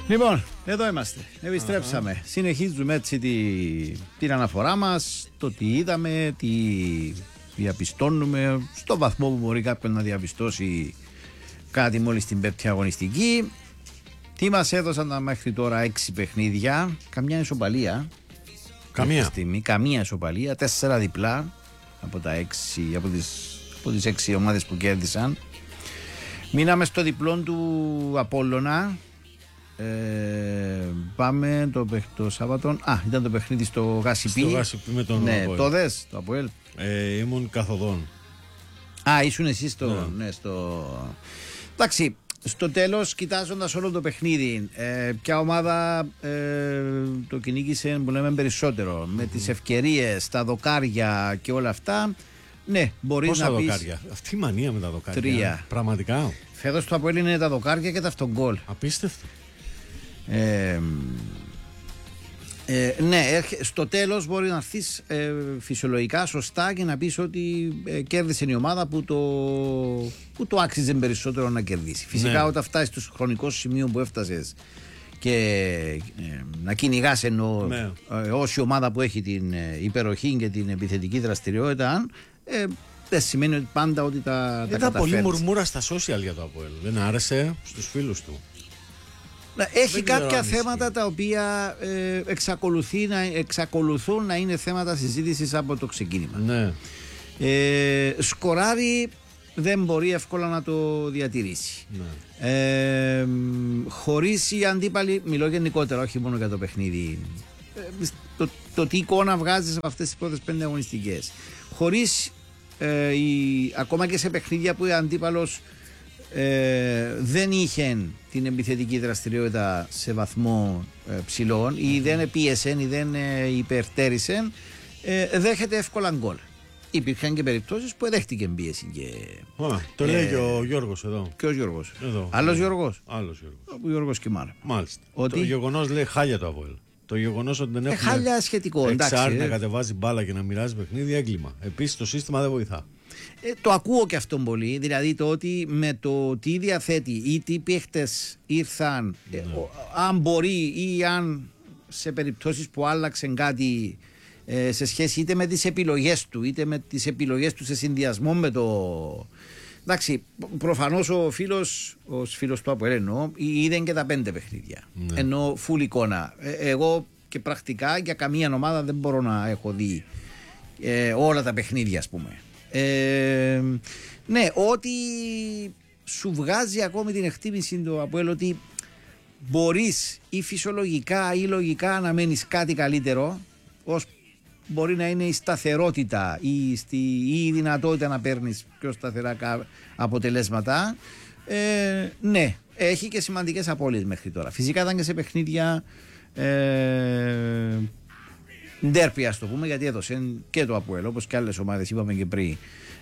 Λοιπόν, εδώ είμαστε. Επιστρέψαμε. Συνεχίζουμε έτσι την αναφορά μας, το τι είδαμε, τι διαπιστώνουμε, στο βαθμό που μπορεί κάποιον να διαπιστώσει κάτι μόλις την πέμπτη αγωνιστική. Τι μας έδωσαν μέχρι τώρα 6 παιχνίδια, καμιά ισοπαλία. Καμία ισοπαλία, 4 διπλά από τις 6 ομάδες που κέρδισαν. Μείναμε στο διπλό του Απόλλωνα. Πάμε το Σάββατο. Ήταν το παιχνίδι στο Γασιπί. Στο Γασιπί με τον Αποέλ. Το δες, το Αποέλ. Ήμουν καθοδόν. Ήσουν εσύ Εντάξει, στο τέλος, κοιτάζοντας όλο το παιχνίδι, ποια ομάδα το κυνήγησε που λέμε περισσότερο, με τις ευκαιρίες, τα δοκάρια και όλα αυτά. Ναι, μπορεί να πεις. Δοκάρια. Αυτή η μανία με τα δοκάρια. 3. Πραγματικά. Φέτος το Αποέλ είναι τα δοκάρια και τα αυτογκόλ. Απίστευτο. Ναι, στο τέλος μπορεί να έρθεις φυσιολογικά σωστά και να πεις ότι κέρδισε η ομάδα που το άξιζε περισσότερο να κερδίσει. Φυσικά όταν φτάσεις στο χρονικό σημείο που έφτασες και να κυνηγάς ως η ομάδα που έχει την υπεροχή και την επιθετική δραστηριότητα, δεν σημαίνει ότι πάντα ότι τα καταφέρνεις. Ήταν πολύ μουρμούρα στα social για το Αποέλ. Δεν άρεσε στους φίλους του. Έχει κάποια θέματα τα οποία εξακολουθούν να είναι θέματα συζήτησης από το ξεκίνημα. Ναι. Σκοράρει δεν μπορεί εύκολα να το διατηρήσει. Ναι. Χωρίς οι αντίπαλοι, μιλώ γενικότερα, όχι μόνο για το παιχνίδι, το τι εικόνα βγάζεις από αυτές τις πρώτες 5 αγωνιστικές. Χωρίς ακόμα και σε παιχνίδια που ο αντίπαλος δεν είχε την επιθετική δραστηριότητα σε βαθμό ψηλών ή δεν πίεσεν ή δεν υπερτέρησεν, δέχεται εύκολα γκολ. Υπήρχαν και περιπτώσεις που δέχτηκε πίεση το λέει και ο Γιώργος εδώ. Ποιος Γιώργος? Άλλος Γιώργος? Άλλος Γιώργος. Ο Γιώργος Κιμάρα. Μάλιστα. Το γεγονός λέει χάλια το Αποέλ. Το γεγονός ότι δεν έχουμε χάλια σχετικό, εξάρτητα να κατεβάζει μπάλα και να μοιράζει παιχνίδι, έγκλημα. Επίσης το σύστημα δεν βοηθά. Το ακούω και αυτόν πολύ, δηλαδή το ότι με το τι διαθέτει ή τι παίχτες ήρθαν, αν μπορεί ή αν σε περιπτώσεις που άλλαξε κάτι σε σχέση είτε με τις επιλογές του είτε με τις επιλογές του σε συνδυασμό με το... Εντάξει, προφανώς ο φίλος του Αποέλ εννοώ είδε και τα 5 παιχνίδια, ενώ φουλ εικόνα. Εγώ και πρακτικά για καμία ομάδα δεν μπορώ να έχω δει όλα τα παιχνίδια, ας πούμε. Ναι, ότι σου βγάζει ακόμη την εκτίμηση του Αποέλ ότι μπορείς ή φυσιολογικά ή λογικά να μένεις κάτι καλύτερο, ως μπορεί να είναι η σταθερότητα ή η δυνατότητα να παίρνεις πιο σταθερά αποτελέσματα. Ναι, έχει και σημαντικές απώλειες μέχρι τώρα. Φυσικά ήταν και σε παιχνίδια ντέρπι, ας το πούμε, γιατί έδωσε και το Αποέλ, όπως και άλλες ομάδες, είπαμε και πριν,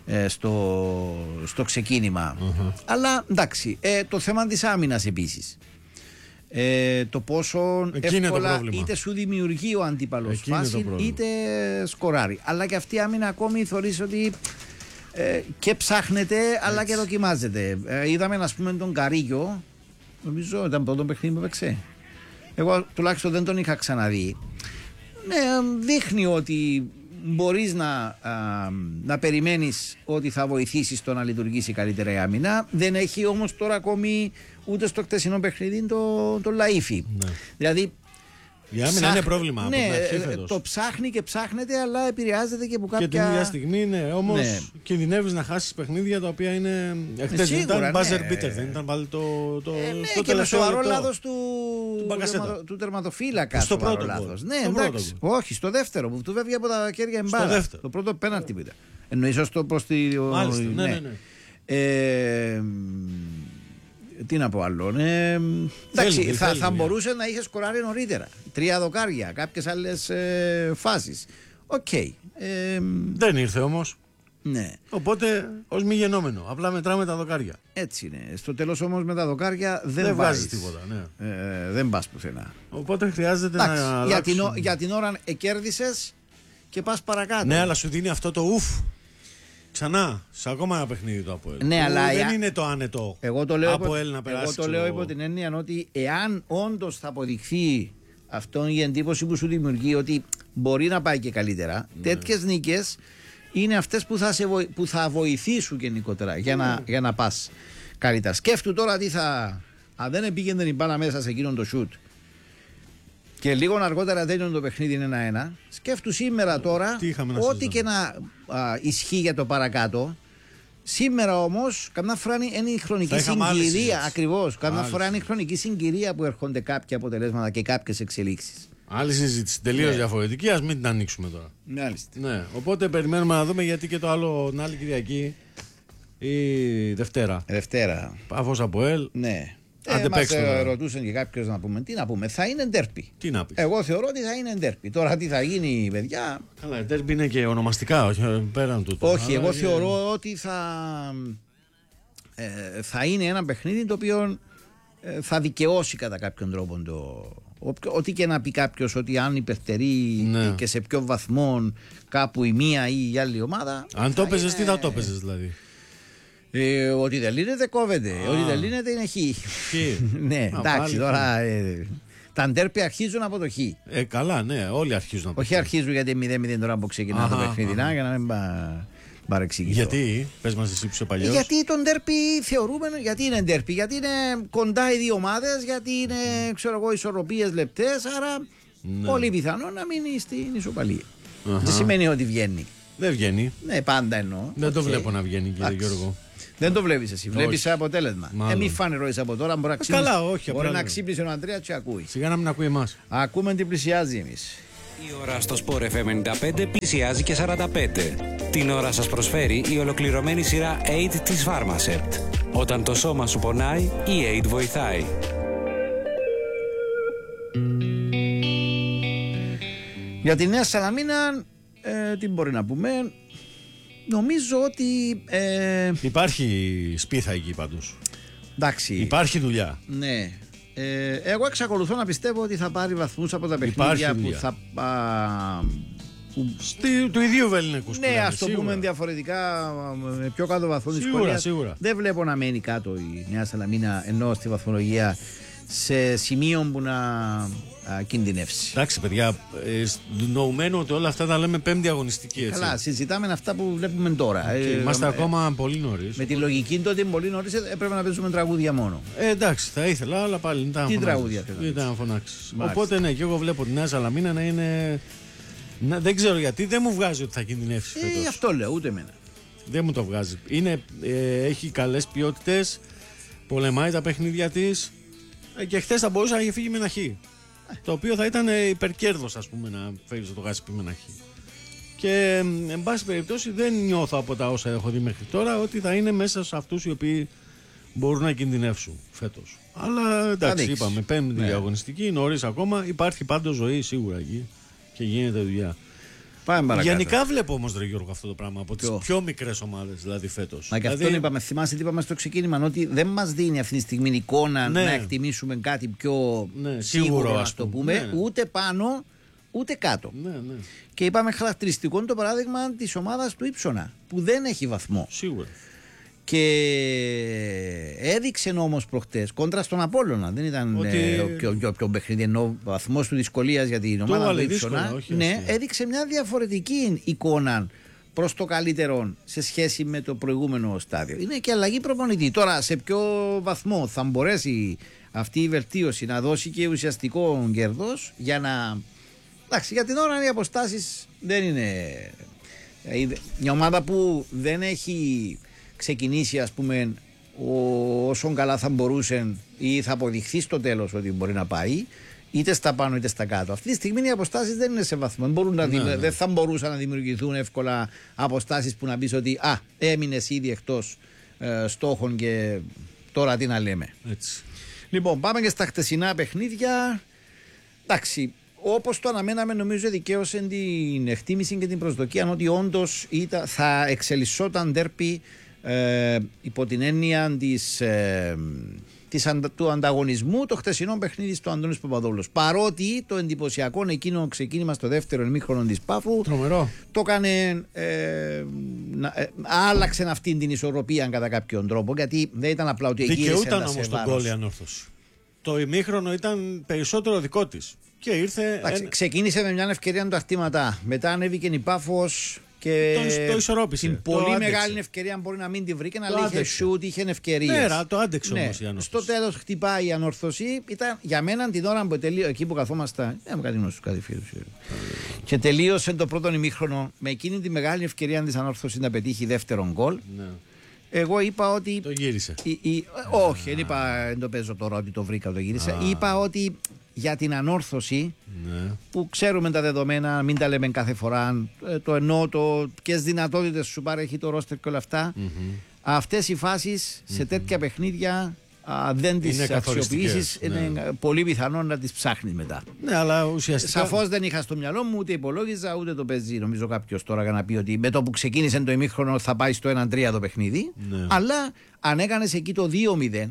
στο ξεκίνημα. Αλλά εντάξει, το θέμα της άμυνας επίσης. Το πόσο εύκολα είτε σου δημιουργεί ο αντίπαλος φάση είτε σκοράρει. Αλλά και αυτή η άμυνα ακόμη θεωρείς ότι και ψάχνεται αλλά και δοκιμάζεται. Είδαμε, ας πούμε, τον Καρίγιο, νομίζω ήταν πρώτο παιχνίδι που έπαιξε. Εγώ τουλάχιστον δεν τον είχα ξαναδεί. Ναι, δείχνει ότι μπορείς να περιμένεις ότι θα βοηθήσεις το να λειτουργήσει καλύτερα η άμυνα. Δεν έχει όμως τώρα ακόμη ούτε στο χτεσινό παιχνίδι το Λαΐφι. Ναι. Δηλαδή η άμυνα είναι πρόβλημα. Ναι, το ψάχνει και ψάχνεται, αλλά επηρεάζεται και από κάποια. Και την ίδια στιγμή, ναι, όμως κινδυνεύεις να χάσεις παιχνίδια τα οποία είναι. Εχθές δεν ήταν buzzer beater, δεν ήταν πάλι το. Ναι, και με σοβαρό λάθος του τερματοφύλακα. Στο πρώτο λάθος. Ναι, εντάξει. Όχι, στο δεύτερο που του βέβαιε από τα χέρια εμπάρα. Το πρώτο πέναλτι που ήταν. Εννοείς ως το προς τη. Μάλιστα, ναι. Τι να πω άλλο. Εντάξει, θα μπορούσε να είχε σκοράρει νωρίτερα. 3 δοκάρια, κάποιες άλλες φάσεις. Οκ. Δεν ήρθε όμως. Ναι. Οπότε ως μη γενόμενο. Απλά μετράμε τα δοκάρια. Έτσι είναι. Στο τέλος όμως με τα δοκάρια δεν βάζεις τίποτα. Ναι. Δεν πας πουθενά. Οπότε χρειάζεται να για την ώρα κέρδισες και πας παρακάτω. Ναι, αλλά σου δίνει αυτό το ουφ. Ξανά, σε ακόμα ένα παιχνίδι το ΑΠΟΕΛ. Ναι, αλλά δεν είναι το άνετο. Εγώ το λέω, ΑΠΟΕΛ να περάσει, εγώ το λέω υπό την έννοια ότι εάν όντως θα αποδειχθεί αυτό η εντύπωση που σου δημιουργεί ότι μπορεί να πάει και καλύτερα, τέτοιες νίκες είναι αυτές που θα βοηθήσουν γενικότερα για να πας καλύτερα. Σκέφτου τώρα τι θα. Αν δεν πήγαινε η μπάλα μέσα σε εκείνον το σουτ και λίγο αργότερα τέλειωνε το παιχνίδι 1-1, σκέφτου σήμερα τώρα ό,τι και να ισχύει για το παρακάτω. Σήμερα όμως, καμιά φορά είναι η χρονική συγκυρία. Ακριβώς. Καμιά φορά είναι η χρονική συγκυρία που έρχονται κάποια αποτελέσματα και κάποιες εξελίξεις. Άλλη συζήτηση. Τελείως διαφορετική. Ας μην την ανοίξουμε τώρα. Μάλιστα. Ναι. Οπότε περιμένουμε να δούμε γιατί και το άλλο την άλλη Κυριακή ή Δευτέρα. Πάφος ΑΠΟΕΛ. Ναι. Μας ρωτούσαν και κάποιος να πούμε. Τι να πούμε, θα είναι ντέρπι. Τι να πεις. Εγώ θεωρώ ότι θα είναι ντέρπι. Τώρα τι θα γίνει, παιδιά. Καλά, ντέρπι είναι και ονομαστικά, όχι πέραν τούτου. Όχι, εγώ θεωρώ ότι θα είναι ένα παιχνίδι το οποίο θα δικαιώσει κατά κάποιον τρόπο ό,τι και να πει κάποιος ότι αν υπερτερεί και σε ποιο βαθμό κάπου η μία ή η άλλη ομάδα. Αν το έπαιζες, τι θα το έπαιζες δηλαδή. Ότι δεν λύνεται κόβεται. Ότι δεν λύνεται είναι χ. Ναι, εντάξει, τώρα τα ντέρπι αρχίζουν από το χ. Καλά, ναι, όλοι αρχίζουν από το χ. Όχι αρχίζουν γιατί 0-0 τώρα που ξεκινά το παιχνίδι, για να μην παρεξηγήσω. Γιατί, πες μας εσύ που είσαι παλιός. Γιατί τον ντέρπι θεωρούμε, γιατί είναι ντέρπι, γιατί είναι κοντά οι δύο ομάδες, γιατί είναι, ξέρω εγώ, ισορροπίες λεπτές, άρα πολύ πιθανό να μείνει στην ισοπαλία. Δεν σημαίνει ότι βγαίνει. Δεν βγαίνει. Ναι, πάντα εννοώ. Δεν το βλέπω να βγαίνει, κύριε Γιώργο. Δεν το βλέπεις εσύ. Βλέπεις αποτέλεσμα. Μη φανερώεις από τώρα. Μπορεί να ξύπνησε ο Αντρέας και ακούει. Σιγά να μην ακούει εμάς. Ακούμε τι πλησιάζει εμείς. Η ώρα στο Sport FM 95 πλησιάζει και 45. Την ώρα σας προσφέρει η ολοκληρωμένη σειρά 8 της Pharmacept. Όταν το σώμα σου πονάει, η 8 βοηθάει. Για τη Νέα Σαλαμίνα, τι μπορεί να πούμε. Νομίζω ότι υπάρχει σπίθα εκεί πάντως. Εντάξει. Υπάρχει δουλειά. Ναι. Εγώ εξακολουθώ να πιστεύω ότι θα πάρει βαθμούς από τα παιχνίδια που θα. Του ιδίου βεληνικούς. Ναι, ας το πούμε διαφορετικά, με πιο κάτω βαθμό δυσκολίας. Σίγουρα. Δεν βλέπω να μένει κάτω η Νέα Σαλαμίνα ενώ στη βαθμολογία σε σημείο που να κινδυνεύσει. Εντάξει, παιδιά, νοουμένου ότι όλα αυτά τα λέμε πέμπτη αγωνιστική. Έτσι. Καλά, συζητάμε αυτά που βλέπουμε τώρα. Είμαστε ακόμα πολύ νωρίς. Με τη λογική τότε είναι πολύ νωρίς, έπρεπε να παίζουμε τραγούδια μόνο. Εντάξει, θα ήθελα, αλλά πάλι δεν τι τραγούδια θέλει. Ήταν να φωνάξεις. Οπότε ναι, και εγώ βλέπω τη Νέα Σαλαμίνα να είναι. Δεν ξέρω γιατί, δεν μου βγάζει ότι θα κινδυνεύσει φέτος. Αυτό λέω, ούτε εμένα. Δεν μου το βγάζει. Έχει καλές ποιότητες, πολεμάει τα παιχνίδια της και χθες θα μπορούσε να έχει φύγει με ένα χ. Το οποίο θα ήταν υπερκέρδος, ας πούμε, να φέρεις το γάσι με ένα χ. Και εν πάση περιπτώσει δεν νιώθω από τα όσα έχω δει μέχρι τώρα ότι θα είναι μέσα σε αυτούς οι οποίοι μπορούν να κινδυνεύσουν φέτος. Αλλά εντάξει, είπαμε, πέμπτη αγωνιστική, νωρίς ακόμα, υπάρχει πάντως ζωή σίγουρα εκεί και γίνεται δουλειά. Γενικά βλέπω όμως, ρε Γιώργο, αυτό το πράγμα από τις πιο μικρές ομάδες, δηλαδή φέτος. Μα και αυτό είπαμε, θυμάσαι τι είπαμε στο ξεκίνημα, ότι δεν μας δίνει αυτή τη στιγμή εικόνα να εκτιμήσουμε κάτι πιο σίγουρο, ας το πούμε, ούτε πάνω ούτε κάτω. Και είπαμε χαρακτηριστικό το παράδειγμα της ομάδας του Ύψονα, που δεν έχει βαθμό. Σίγουρα. Και έδειξε όμως προχτές κόντρα στον Απόλλωνα. Δεν ήταν πιο παιχνίδι, ενώ ο βαθμός του δυσκολίας για την ομάδα του Ύψονα. Ναι, έδειξε μια διαφορετική εικόνα προς το καλύτερο σε σχέση με το προηγούμενο στάδιο. Είναι και αλλαγή προπονητή. Τώρα, σε ποιο βαθμό θα μπορέσει αυτή η βελτίωση να δώσει και ουσιαστικό κέρδος για να. Εντάξει, για την ώρα οι αποστάσεις δεν είναι. Μια ομάδα που δεν έχει ξεκινήσει, ας πούμε, όσο καλά θα μπορούσε ή θα αποδειχθεί στο τέλος ότι μπορεί να πάει είτε στα πάνω είτε στα κάτω. Αυτή τη στιγμή οι αποστάσεις δεν είναι σε βαθμό. Δεν θα μπορούσαν να δημιουργηθούν εύκολα αποστάσεις που να πεις ότι έμεινες ήδη εκτός στόχων και τώρα τι να λέμε. Έτσι. Λοιπόν, πάμε και στα χτεσινά παιχνίδια. Εντάξει, όπως το αναμέναμε, νομίζω δικαίωσε την εκτίμηση και την προσδοκία ότι όντως θα εξελισσόταν ντέρπι υπό την έννοια του ανταγωνισμού το χτεσινό παιχνίδι στο Αντώνης Παπαδόπουλος. Παρότι το εντυπωσιακό εκείνο ξεκίνημα στο δεύτερο ημίχρονο της Πάφου τρομερό. Το έκανε, άλλαξε αυτή την ισορροπία κατά κάποιον τρόπο, γιατί δεν ήταν απλά ότι εκεί δικαιούταν όμως τον γκολ η Ανόρθωση. Το ημίχρονο ήταν περισσότερο δικό της. Και ήρθε. Ξεκίνησε με μια ευκαιρία του αρτήματά. Μετά ανέβηκε η Πάφος και το ισορρόπησε. Την πολύ μεγάλη ευκαιρία μπορεί να μην τη βρήκε, αλλά είχε σουτ, είχε ευκαιρίες. Ναι, το άντεξε όμως η Ανόρθωση. Στο τέλος χτυπάει η Ανόρθωση. Ήταν για μένα την ώρα που τελείωσε, εκεί που καθόμασταν. Κάτι φίλους. Και τελείωσε το πρώτο ημίχρονο με εκείνη τη μεγάλη ευκαιρία της Ανόρθωσης να πετύχει δεύτερον γκολ. Ναι. Εγώ είπα ότι. Το γύρισε. Όχι, δεν το παίζω τώρα ότι το βρήκα, το γύρισε. Είπα ότι για την Ανόρθωση, που ξέρουμε τα δεδομένα, μην τα λέμε κάθε φορά, το εννοώ, ποιες δυνατότητες σου παρέχει το ρόστερ και όλα αυτά, αυτές οι φάσεις σε τέτοια παιχνίδια δεν τις αξιοποιήσεις, είναι πολύ πιθανό να τις ψάχνεις μετά. Ναι, αλλά ουσιαστικά. Σαφώς δεν είχα στο μυαλό μου, ούτε υπολόγιζα, ούτε το παίζει. Νομίζω κάποιος τώρα για να πει ότι με το που ξεκίνησε το ημίχρονο θα πάει στο 1-3 το παιχνίδι. Ναι. Αλλά αν έκανες εκεί το 2-0.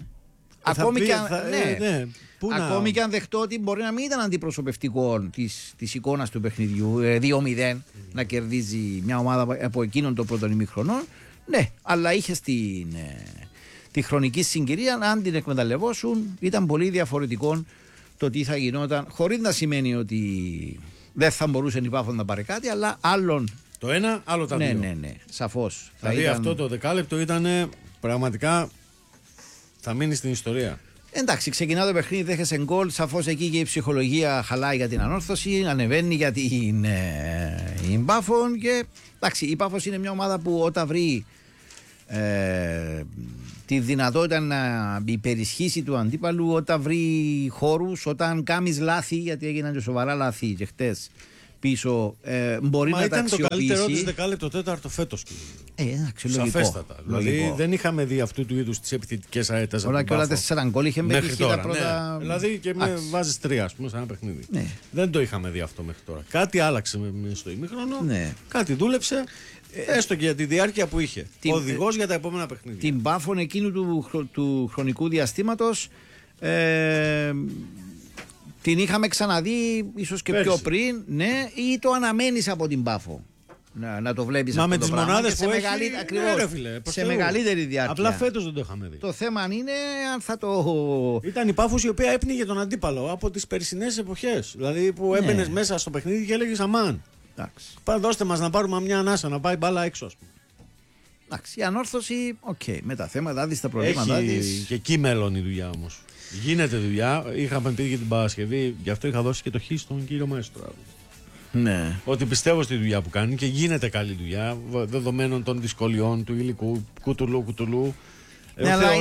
Ακόμη και αν δεχτώ ότι μπορεί να μην ήταν αντιπροσωπευτικό της εικόνας του παιχνιδιού, 2-0 να κερδίζει μια ομάδα από εκείνον το πρώτο ημίχρονο. Ναι, αλλά είχε τη χρονική συγκυρία, αν την εκμεταλλευόσουν, ήταν πολύ διαφορετικό το τι θα γινόταν, χωρίς να σημαίνει ότι δεν θα μπορούσε η Πάφο να πάρει κάτι, αλλά άλλον. Το ένα, άλλο τα δύο. Ναι, σαφώς. Δηλαδή αυτό το δεκάλεπτο ήταν πραγματικά. Θα μείνει στην ιστορία. Εντάξει, ξεκινά το παιχνίδι, δέχεσαι γκολ. Σαφώς εκεί και η ψυχολογία χαλάει για την Ανόρθωση, ανεβαίνει για την Πάφο. Και εντάξει, η Πάφος είναι μια ομάδα που όταν βρει τη δυνατότητα να υπερισχύσει του αντίπαλου, όταν βρει χώρους, όταν κάνεις λάθη, γιατί έγιναν και σοβαρά λάθη και χτες πίσω, μπορεί να τα αξιοποιήσει. Ήταν το καλύτερό της δεκάλεπτο τέταρτο φέτος. Σαφέστατα. Δηλαδή δεν είχαμε δει αυτού του είδους τις επιθετικές αέτες. Όλα και όλα 4 γκολ είχε μέχρι τώρα. Πρώτα. Ναι. Δηλαδή και με βάζεις 3, ας πούμε, σε ένα παιχνίδι. Ναι. Δεν το είχαμε δει αυτό μέχρι τώρα. Κάτι άλλαξε στο ημίχρονο, κάτι δούλεψε. Έστω και για τη διάρκεια που είχε. Οδηγός για τα επόμενα παιχνίδια. Την Πάφον εκείνου του χρονικού διαστήματος την είχαμε ξαναδεί ίσως και πιο πριν, ναι, ή το αναμένεις από την Πάφο. Να το βλέπεις αυτό το πράγμα. Μα με τις μονάδες που έχει, ακριβώς, σε μεγαλύτερη διάρκεια. Απλά φέτος δεν το είχαμε δει. Το θέμα είναι αν θα το. Ήταν η Πάφος η οποία έπνιγε τον αντίπαλο από τις περσινές εποχές. Δηλαδή που έμπαινες μέσα στο παιχνίδι και έλεγες αμάν. Πάμε, δώστε μας να πάρουμε μια ανάσα, να πάει μπάλα έξω, ας πούμε. Εντάξει, η Ανόρθωση, με τα θέματα της, τα προβλήματά της. Έχει και εκεί μέλλον η δουλειά όμως. Γίνεται δουλειά. Είχαμε πει και την Παρασκευή, γι' αυτό είχα δώσει και το χ στον κύριο Μαέστρο. Ναι. Ότι πιστεύω στη δουλειά που κάνει και γίνεται καλή δουλειά δεδομένων των δυσκολιών του υλικού, κουτουλού. Ναι, αλλά